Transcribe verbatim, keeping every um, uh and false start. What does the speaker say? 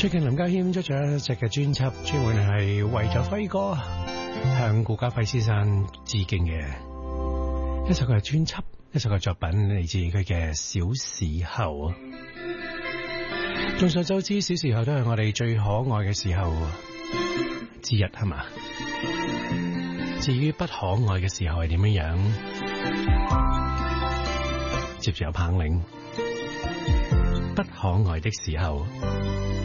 最近林家謙出咗一隻嘅專輯，專門係為咗輝哥向顧嘉輝先生致敬嘅一首佢嘅專輯，一首嘅作品嚟自佢嘅小時候。眾所周知，小時候都係我哋最可愛嘅時候之一，係嘛？至於不可愛嘅時候係點樣樣？接住有棒鈴，不可愛的時候。